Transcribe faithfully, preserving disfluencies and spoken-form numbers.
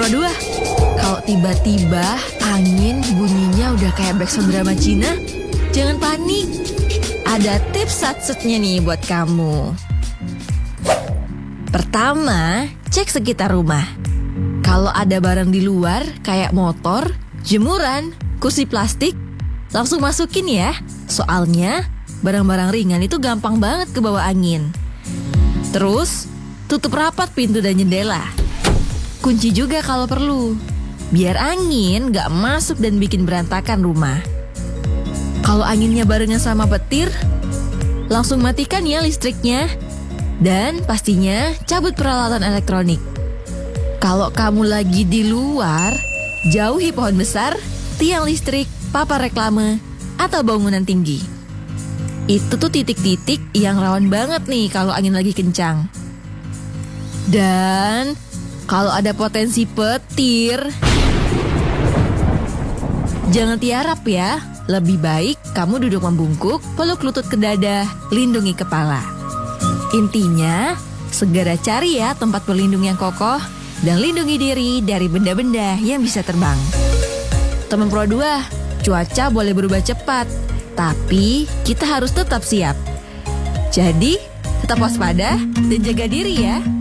dua, kalau tiba-tiba angin bunyinya udah kayak backsound drama Cina, jangan panik. Ada tips sat-setnya nih buat kamu. Pertama, cek sekitar rumah. Kalau ada barang di luar kayak motor, jemuran, kursi plastik, langsung masukin ya. Soalnya barang-barang ringan itu gampang banget kebawa angin. Terus, tutup rapat pintu dan jendela. Kunci juga kalau perlu, biar angin gak masuk dan bikin berantakan rumah. Kalau anginnya barengan sama petir, langsung matikan ya listriknya. Dan pastinya cabut peralatan elektronik. Kalau kamu lagi di luar, jauhi pohon besar, tiang listrik, papan reklame, atau bangunan tinggi. Itu tuh titik-titik yang rawan banget nih kalau angin lagi kencang. Dan kalau ada potensi petir, jangan tiarap ya. Lebih baik kamu duduk membungkuk, peluk lutut ke dada, lindungi kepala. Intinya, segera cari ya tempat berlindung yang kokoh dan lindungi diri dari benda-benda yang bisa terbang. Teman Pro dua, cuaca boleh berubah cepat, tapi kita harus tetap siap. Jadi, tetap waspada dan jaga diri ya.